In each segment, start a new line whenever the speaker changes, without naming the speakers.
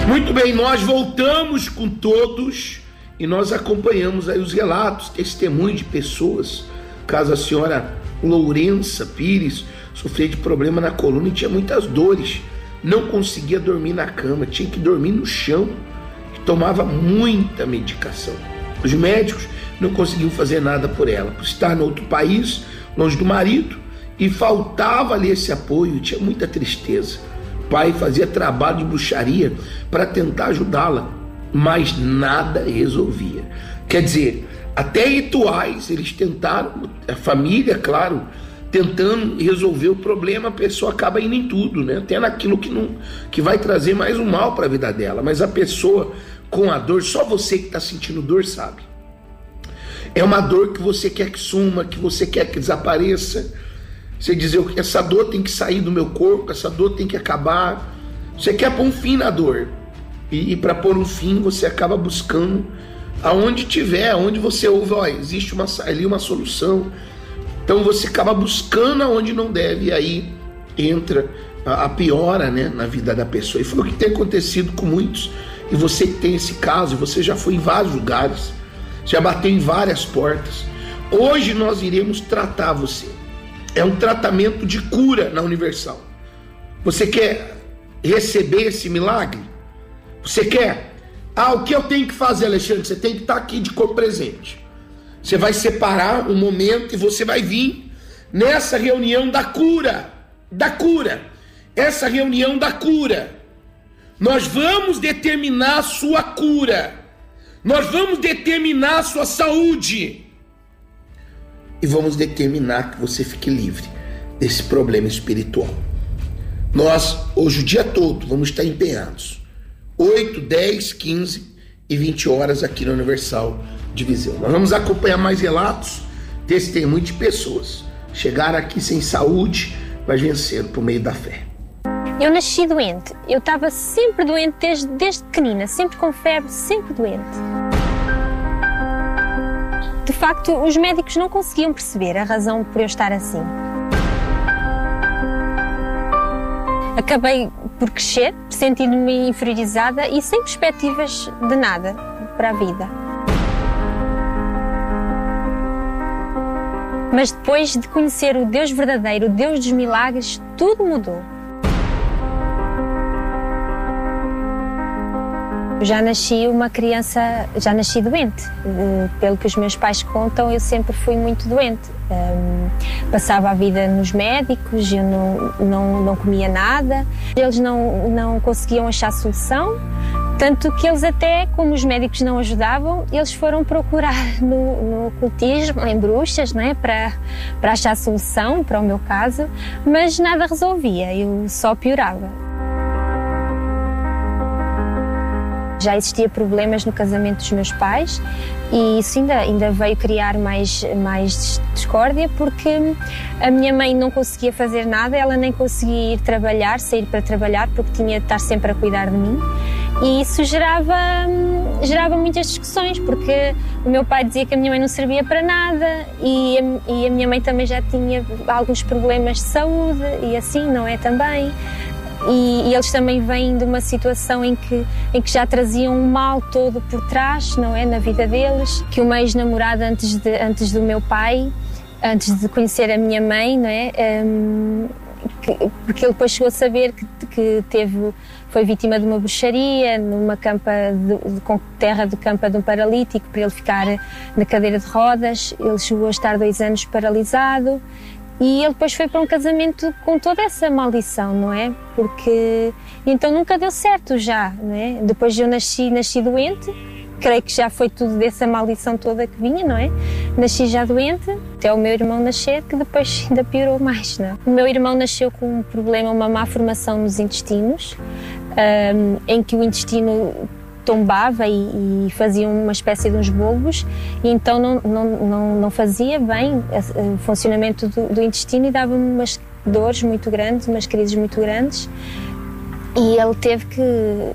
Muito bem, nós voltamos com todos e nós acompanhamos aí os relatos, testemunhos de pessoas. Caso a senhora Lourença Pires sofria de problema na coluna e tinha muitas dores, não conseguia dormir na cama, tinha que dormir no chão, tomava muita medicação. Os médicos não conseguiam fazer nada por ela, por estar no outro país, longe do marido, e faltava ali esse apoio, tinha muita tristeza. O pai fazia trabalho de bruxaria para tentar ajudá-la, mas nada resolvia. Quer dizer, até rituais eles tentaram, a família, claro, tentando resolver o problema, a pessoa acaba indo em tudo, né? Até naquilo que vai trazer mais um mal para a vida dela. Mas a pessoa com a dor, só você que está sentindo dor sabe. É uma dor que você quer que suma, que você quer que desapareça. Você diz, essa dor tem que sair do meu corpo, essa dor tem que acabar. Você quer pôr um fim na dor. E para pôr um fim, você acaba buscando aonde tiver, aonde você ouve, ó, existe ali uma solução. Então você acaba buscando aonde não deve, e aí entra a piora, né, na vida da pessoa. E foi o que tem acontecido com muitos. E você que tem esse caso, você já foi em vários lugares, já bateu em várias portas. Hoje nós iremos tratar você. É um tratamento de cura na Universal. Você quer receber esse milagre? Você quer? O que eu tenho que fazer, Alexandre? Você tem que estar aqui de corpo presente. Você vai separar um momento e você vai vir nessa reunião da cura. Da cura. Essa reunião da cura. Nós vamos determinar a sua cura. Nós vamos determinar a sua saúde. E vamos determinar que você fique livre desse problema espiritual. Nós, hoje, o dia todo, vamos estar empenhados. 8, 10, 15 e 20 horas aqui na Universal de Viseu. Nós vamos acompanhar mais relatos, testemunho de pessoas. Chegaram aqui sem saúde, mas venceram por meio da fé.
Eu nasci doente. Eu estava sempre doente desde pequenina, sempre com febre, sempre doente. De facto, os médicos não conseguiam perceber a razão por eu estar assim. Acabei por crescer, sentindo-me inferiorizada e sem perspectivas de nada para a vida. Mas depois de conhecer o Deus verdadeiro, o Deus dos milagres, tudo mudou. Eu já nasci uma criança, já nasci doente. Pelo que os meus pais contam, eu sempre fui muito doente. Passava a vida nos médicos, eu não comia nada. Eles não conseguiam achar solução, tanto que eles até, como os médicos não ajudavam, eles foram procurar no ocultismo, em bruxas, não é? para achar solução para o meu caso, mas nada resolvia, eu só piorava. Já existia problemas no casamento dos meus pais e isso ainda veio criar mais discórdia, porque a minha mãe não conseguia fazer nada, ela nem conseguia sair para trabalhar, porque tinha de estar sempre a cuidar de mim, e isso gerava muitas discussões, porque o meu pai dizia que a minha mãe não servia para nada e a minha mãe também já tinha alguns problemas de saúde e assim, não é também. E eles também vêm de uma situação em que já traziam um mal todo por trás, não é, na vida deles, que uma ex-namorada antes do meu pai, antes de conhecer a minha mãe, não é, porque ele depois chegou a saber que foi vítima de uma bruxaria numa campa com terra de campa de um paralítico, para ele ficar na cadeira de rodas. Ele chegou a estar 2 anos paralisado. E ele depois foi para um casamento com toda essa maldição, não é? Porque então nunca deu certo já, não é? Depois eu nasci doente, creio que já foi tudo dessa maldição toda que vinha, não é? Nasci já doente, até o meu irmão nascer, que depois ainda piorou mais, não é? O meu irmão nasceu com um problema, uma má formação nos intestinos, em que o intestino tombava e fazia uma espécie de uns bulbos, e então não fazia bem o funcionamento do intestino e dava umas dores muito grandes, umas crises muito grandes, e ele teve que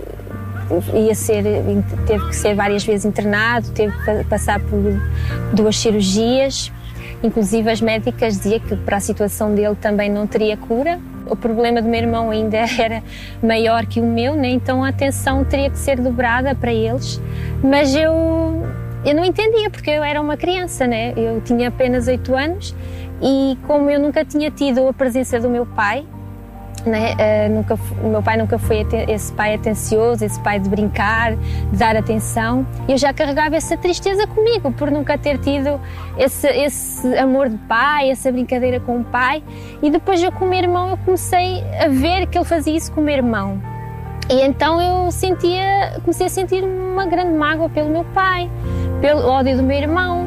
ser várias vezes internado, teve que passar por 2 cirurgias inclusive as médicas diziam que para a situação dele também não teria cura. O problema do meu irmão ainda era maior que o meu, né? Então a atenção teria que ser dobrada para eles, mas eu não entendia, porque eu era uma criança, né? Eu tinha apenas 8 anos e como eu nunca tinha tido a presença do meu pai, né? O meu pai nunca foi esse pai atencioso, esse pai de brincar, de dar atenção. Eu já carregava essa tristeza comigo por nunca ter tido esse amor de pai, essa brincadeira com o pai. E depois eu com o meu irmão eu comecei a ver que ele fazia isso com o meu irmão. E então eu comecei a sentir uma grande mágoa pelo meu pai, pelo ódio do meu irmão.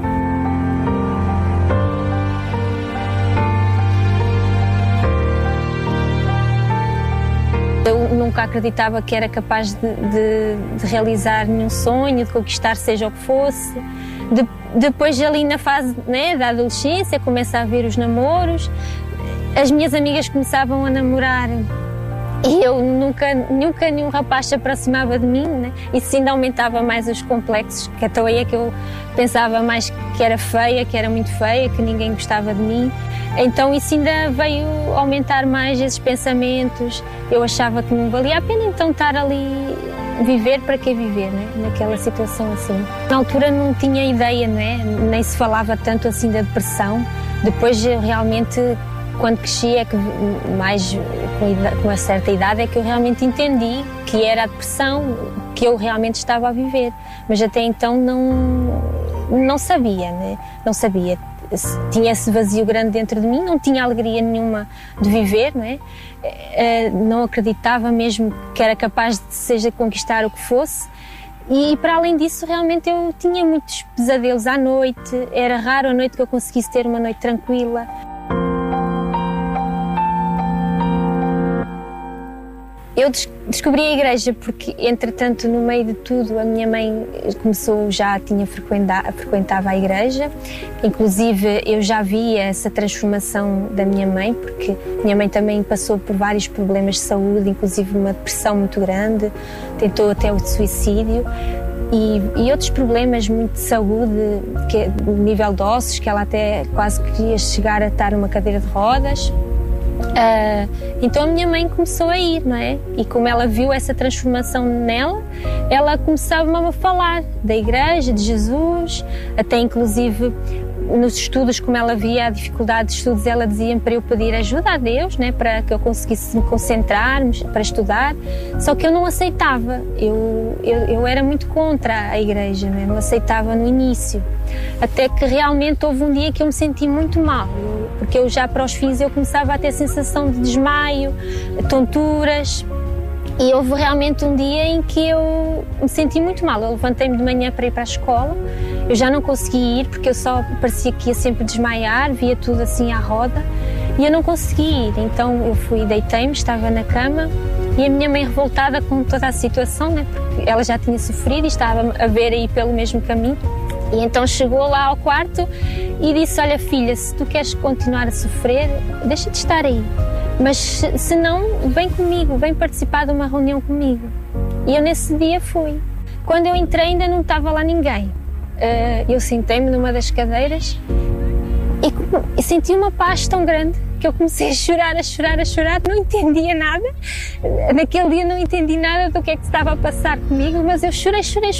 Eu nunca acreditava que era capaz de realizar nenhum sonho, de conquistar seja o que fosse. Depois ali na fase, né, da adolescência, começa a haver os namoros, as minhas amigas começavam a namorar e eu nunca nenhum rapaz se aproximava de mim, né? Isso ainda aumentava mais os complexos, que até aí é que eu pensava mais que era feia, que era muito feia, que ninguém gostava de mim. Então isso ainda veio aumentar mais esses pensamentos. Eu achava que não valia a pena então estar ali, viver para que viver, né? Naquela situação assim. Na altura não tinha ideia, né? Nem se falava tanto assim da depressão. Depois eu realmente, quando cresci, é que mais com uma certa idade, é que eu realmente entendi que era a depressão que eu realmente estava a viver. Mas até então não sabia, né? Não sabia. Tinha esse vazio grande dentro de mim, não tinha alegria nenhuma de viver, não é? Não acreditava mesmo que era capaz de seja conquistar o que fosse. E para além disso, realmente eu tinha muitos pesadelos à noite. Era raro a noite que eu conseguisse ter uma noite tranquila. Eu descobri a igreja porque, entretanto, no meio de tudo, a minha mãe frequentava a igreja. Inclusive, eu já via essa transformação da minha mãe, porque minha mãe também passou por vários problemas de saúde, inclusive uma depressão muito grande, tentou até o suicídio. E outros problemas muito de saúde, nível de ossos, que ela até quase queria chegar a estar numa cadeira de rodas. Então a minha mãe começou a ir, não é? E como ela viu essa transformação nela, ela começava a falar da igreja, de Jesus, até inclusive nos estudos, como ela via a dificuldade de estudos, ela dizia para eu pedir ajuda a Deus, né, para que eu conseguisse me concentrar para estudar. Só que eu não aceitava, eu era muito contra a igreja, né? Não aceitava no início, até que realmente houve um dia que eu me senti muito mal, porque eu já para os fins eu começava a ter sensação de desmaio, tonturas. E houve realmente um dia em que eu me senti muito mal. Eu levantei-me de manhã para ir para a escola, eu já não conseguia ir porque eu só parecia que ia sempre desmaiar, via tudo assim à roda e eu não conseguia ir. Então eu fui, deitei-me, estava na cama e a minha mãe, revoltada com toda a situação, né, porque ela já tinha sofrido e estava a ver aí pelo mesmo caminho, e então chegou lá ao quarto e disse: olha filha, se tu queres continuar a sofrer, deixa de estar aí. Mas se não, vem comigo, vem participar de uma reunião comigo. E eu nesse dia fui. Quando eu entrei ainda não estava lá ninguém. Eu sentei-me numa das cadeiras e senti uma paz tão grande que eu comecei a chorar, não entendia nada. Naquele dia não entendi nada do que é que estava a passar comigo, mas eu chorei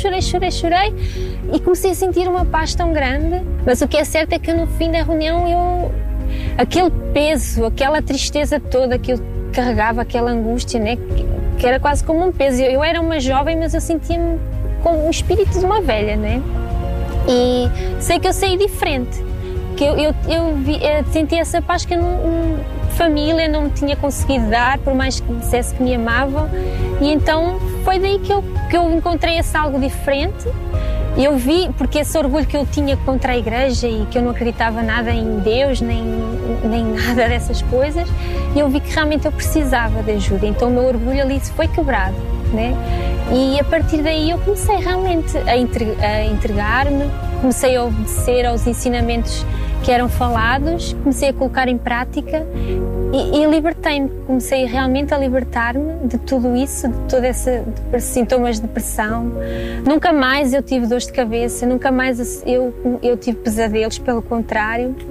e comecei a sentir uma paz tão grande. Mas o que é certo é que no fim da reunião aquele peso, aquela tristeza toda que eu carregava, aquela angústia, né, que era quase como um peso. Eu era uma jovem, mas eu sentia-me com o espírito de uma velha, né? E sei que eu saí diferente, que eu senti essa paz que família não me tinha conseguido dar, por mais que me dissesse que me amavam. E então foi daí que eu encontrei esse algo diferente. Eu vi, porque esse orgulho que eu tinha contra a igreja e que eu não acreditava nada em Deus, nem nada dessas coisas, eu vi que realmente eu precisava de ajuda. Então o meu orgulho ali foi quebrado, né? E a partir daí eu comecei realmente a entregar-me, comecei a obedecer aos ensinamentos que eram falados, comecei a colocar em prática e libertei-me. Comecei realmente a libertar-me de tudo isso, de todos esses sintomas de depressão. Nunca mais eu tive dores de cabeça, nunca mais eu tive pesadelos, pelo contrário.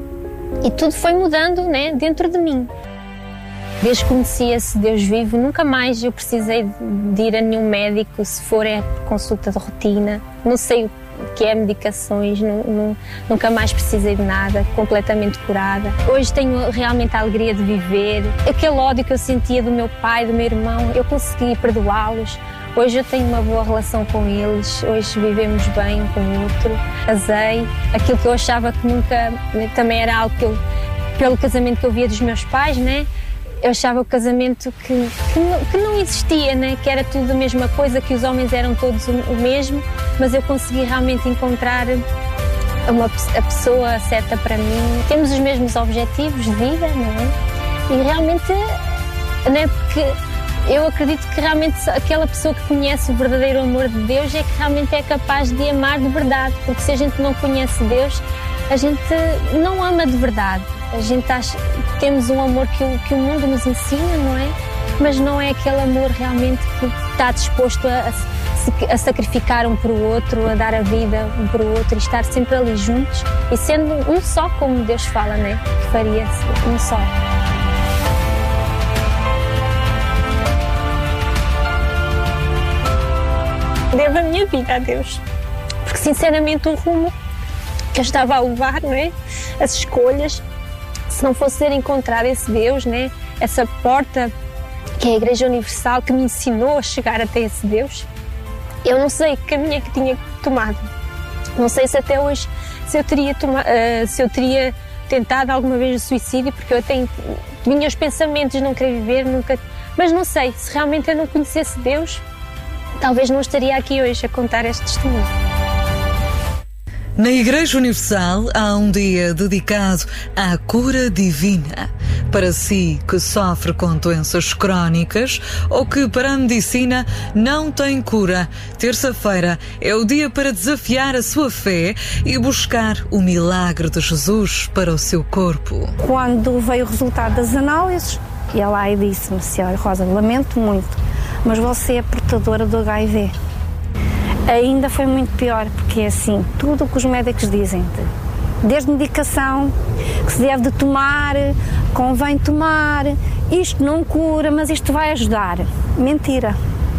E tudo foi mudando, né, dentro de mim. Desde que conheci esse Deus vivo, nunca mais eu precisei de ir a nenhum médico, se for é consulta de rotina, não sei o que é medicações, nunca mais precisei de nada, completamente curada. Hoje tenho realmente a alegria de viver. Aquele ódio que eu sentia do meu pai, do meu irmão, eu consegui perdoá-los. Hoje eu tenho uma boa relação com eles, hoje vivemos bem um com o outro. Casei, aquilo que eu achava que nunca, também era algo que eu, pelo casamento que eu via dos meus pais, né? Eu achava o casamento que não existia, né? Que era tudo a mesma coisa, que os homens eram todos o mesmo, mas eu consegui realmente encontrar a pessoa certa para mim. Temos os mesmos objetivos de vida, não é? E realmente, né? Porque eu acredito que realmente aquela pessoa que conhece o verdadeiro amor de Deus é que realmente é capaz de amar de verdade, porque se a gente não conhece Deus, a gente não ama de verdade. A gente temos um amor que o mundo nos ensina, não é? Mas não é aquele amor realmente que está disposto a sacrificar um para o outro, a dar a vida um para o outro e estar sempre ali juntos e sendo um só, como Deus fala, né? Que faria um só. Devo a minha vida a Deus, porque sinceramente o rumo que eu estava a levar, não é? As escolhas, se não fosse ter encontrado esse Deus, né? Essa porta que é a Igreja Universal que me ensinou a chegar até esse Deus, eu não sei que caminho é que tinha tomado. Não sei se até hoje se eu teria tentado alguma vez o suicídio, porque eu vinha os pensamentos de não querer viver, nunca. Mas não sei, se realmente eu não conhecesse Deus, talvez não estaria aqui hoje a contar este testemunho.
Na Igreja Universal há um dia dedicado à cura divina. Para si que sofre com doenças crónicas ou que para a medicina não tem cura, terça-feira é o dia para desafiar a sua fé e buscar o milagre de Jesus para o seu corpo.
Quando veio o resultado das análises, ela lá e disse-me: Senhora Rosa, lamento muito, mas você é portadora do HIV. Ainda foi muito pior, porque é assim, tudo o que os médicos dizem, desde medicação, que se deve de tomar, convém tomar, isto não cura, mas isto vai ajudar. Mentira.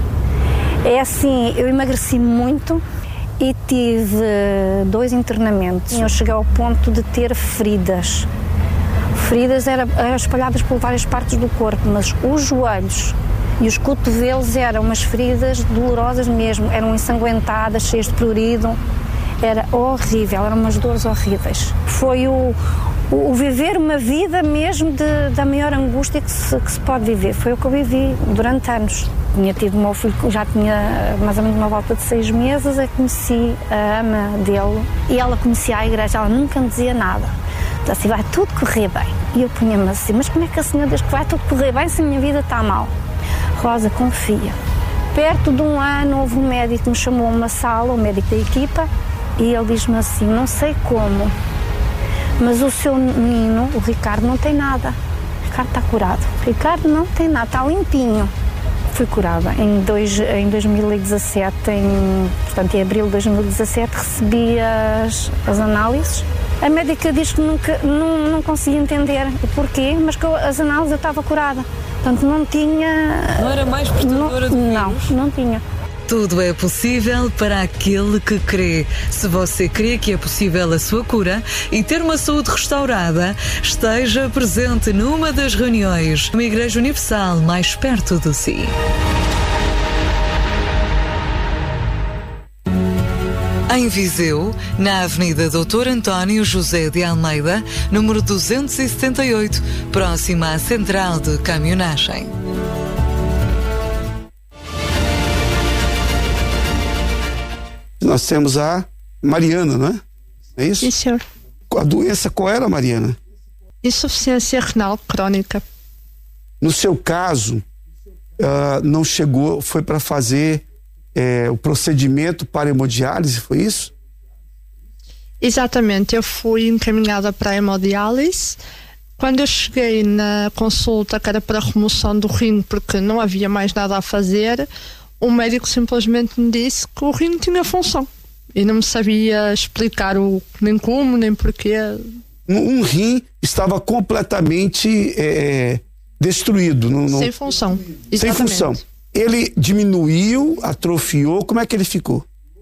É assim, eu emagreci muito e tive 2 internamentos. Eu cheguei ao ponto de ter feridas. Feridas eram espalhadas por várias partes do corpo, mas os joelhos e os cotovelos eram umas feridas dolorosas mesmo, eram ensanguentadas, cheias de prurido, era horrível, eram umas dores horríveis. Foi o viver uma vida mesmo da maior angústia que se pode viver, foi o que eu vivi durante anos. Tinha tido o meu filho, já tinha mais ou menos uma volta de 6 meses, eu conheci a ama dele e ela conhecia a igreja, ela nunca me dizia nada. Então, assim, vai tudo correr bem. E eu punha-me assim, mas como é que a senhora diz que vai tudo correr bem se a minha vida está mal? Rosa, confia. Perto de um ano houve um médico que me chamou a uma sala, o médico da equipa, e ele diz-me assim, não sei como, mas o seu menino, o Ricardo, não tem nada. O Ricardo está curado. O Ricardo não tem nada, está limpinho. Fui curada. Em 2017, portanto em abril de 2017, recebi as análises. A médica diz que não conseguia entender o porquê, mas que as análises eu estava curada. Portanto, não tinha...
Não era mais portadora do vírus?
Não tinha.
Tudo é possível para aquele que crê. Se você crê que é possível a sua cura e ter uma saúde restaurada, esteja presente numa das reuniões de uma Igreja Universal mais perto de si. Em Viseu, na Avenida Dr. António José de Almeida, número 278, próxima à Central de Caminhonagem.
Nós temos a Mariana, não é? É isso?
Sim, senhor.
A doença, qual era, Mariana?
Insuficiência renal crônica.
No seu caso, não chegou, foi para fazer o procedimento para hemodiálise, foi isso?
Exatamente, eu fui encaminhada para a hemodiálise. Quando eu cheguei na consulta, que era para a remoção do rim, porque não havia mais nada a fazer, o médico simplesmente me disse que o rim tinha função e não me sabia explicar nem como, nem porquê.
Um rim estava completamente destruído.
Sem função. Exatamente.
Sem função. Ele diminuiu, atrofiou, como é que ele ficou?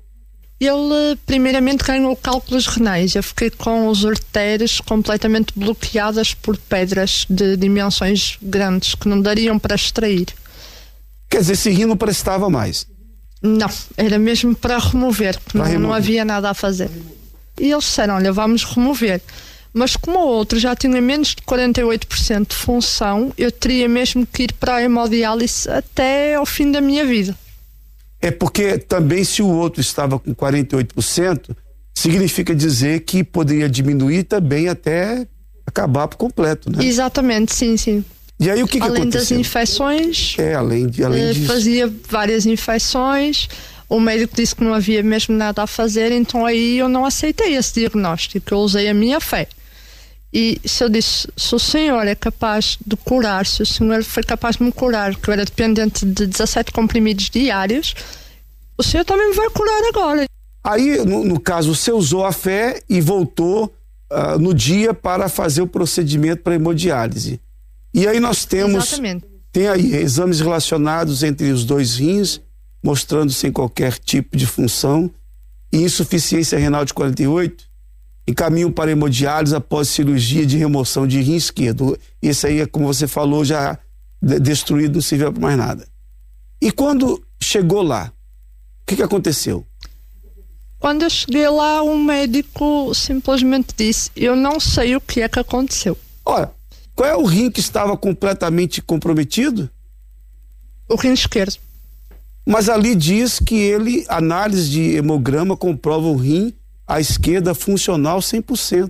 Ele primeiramente ganhou cálculos renais. Eu fiquei com os artérias completamente bloqueadas por pedras de dimensões grandes que não dariam para extrair.
Quer dizer, esse rim não prestava mais?
Não, era mesmo para remover, porque não havia nada a fazer. E eles disseram, olha, vamos remover. Mas como o outro já tinha menos de 48% de função, eu teria mesmo que ir para a hemodiálise até ao fim da minha vida.
É porque também se o outro estava com 48%, significa dizer que poderia diminuir também até acabar por completo, né?
Exatamente, sim.
E aí o que aconteceu?
Além das infecções,
além disso.
Fazia várias infecções, o médico disse que não havia mesmo nada a fazer, então aí eu não aceitei esse diagnóstico, eu usei a minha fé. E se eu disse, se o senhor é capaz de curar, se o senhor foi capaz de me curar, que eu era dependente de 17 comprimidos diários, o senhor também me vai curar agora.
Aí, no caso, você usou a fé e voltou no dia para fazer o procedimento para hemodiálise. E aí nós temos, tem aí exames relacionados entre os dois rins, mostrando sem qualquer tipo de função, e insuficiência renal de 48, encaminham para hemodiálise após cirurgia de remoção de rim esquerdo. Esse aí, como você falou, já destruído, não serviu para mais nada. E quando chegou lá, o que aconteceu?
Quando eu cheguei lá, o médico simplesmente disse, eu não sei o que é que aconteceu.
Ora, qual é o rim que estava completamente comprometido?
O rim esquerdo.
Mas ali diz que análise de hemograma comprova o rim à esquerda funcional 100%.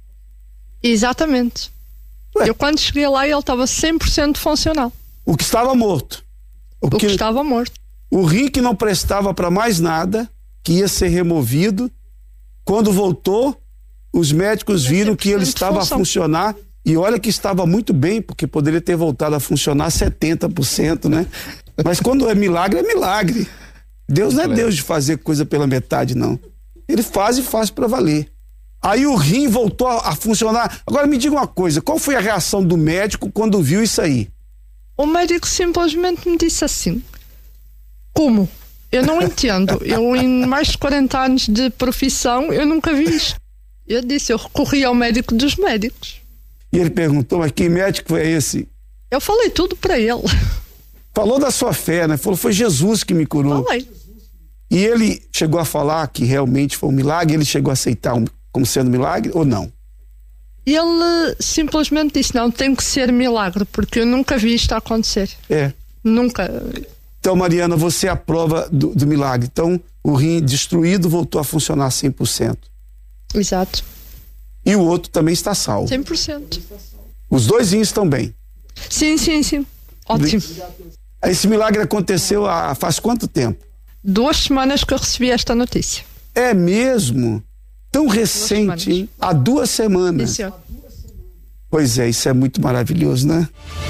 Exatamente.
Ué.
Eu quando cheguei lá ele estava 100% funcional.
O que estava morto.
O que estava morto.
O rim que não prestava para mais nada, que ia ser removido, quando voltou, os médicos viram que ele estava a funcionar, e olha que estava muito bem, porque poderia ter voltado a funcionar 70%, né? Mas quando é milagre, é milagre. Deus não é Deus de fazer coisa pela metade, não. Ele faz e faz para valer. Aí o rim voltou a funcionar. Agora me diga uma coisa, qual foi a reação do médico quando viu isso aí?
O médico simplesmente me disse assim, como? Eu não entendo. Eu em mais de 40 anos de profissão, eu nunca vi isto. Eu disse, eu recorri ao médico dos médicos.
E ele perguntou, mas que médico é esse?
Eu falei tudo para ele.
Falou da sua fé, né? Falou, foi Jesus que me curou.
Falei.
E ele chegou a falar que realmente foi um milagre? Ele chegou a aceitar como sendo milagre ou não?
Ele simplesmente disse, não, tem que ser milagre, porque eu nunca vi isto acontecer. Nunca.
Então, Mariana, você é a prova do milagre. Então, o rim destruído voltou a funcionar 100%.
Exato.
E o outro também está salvo.
100%.
Os dois rins estão bem?
Sim. Ótimo.
Esse milagre aconteceu faz quanto tempo?
2 semanas que eu recebi esta notícia.
É mesmo? Tão recente, hein? Há 2 semanas.
Sim, senhor.
Pois é, isso é muito maravilhoso, né?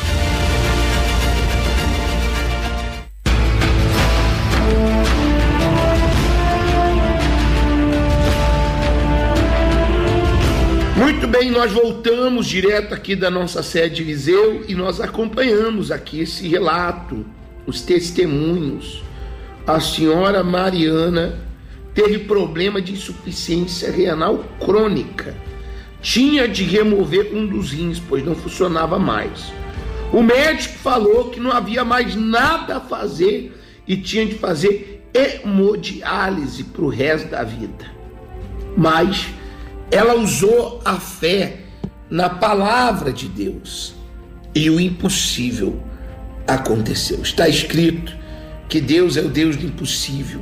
Muito bem, nós voltamos direto aqui da nossa sede de Viseu e nós acompanhamos aqui esse relato, os testemunhos. A senhora Mariana teve problema de insuficiência renal crônica. Tinha de remover um dos rins, pois não funcionava mais. O médico falou que não havia mais nada a fazer e tinha de fazer hemodiálise para o resto da vida. Mas ela usou a fé na palavra de Deus e o impossível aconteceu. Está escrito que Deus é o Deus do impossível.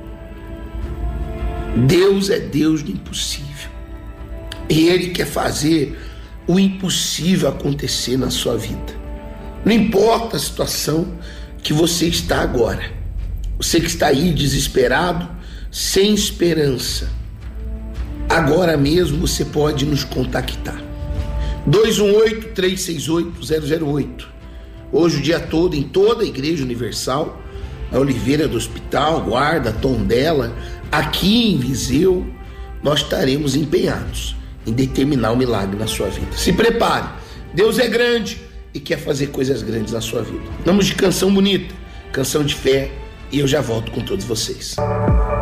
Deus é Deus do impossível. E Ele quer fazer o impossível acontecer na sua vida. Não importa a situação que você está agora. Você que está aí desesperado, sem esperança. Agora mesmo você pode nos contactar. 218-368-008. Hoje o dia todo, em toda a Igreja Universal, a Oliveira do Hospital, Guarda, Tondela, aqui em Viseu, nós estaremos empenhados em determinar o milagre na sua vida. Se prepare, Deus é grande e quer fazer coisas grandes na sua vida. Vamos de canção bonita, canção de fé, e eu já volto com todos vocês.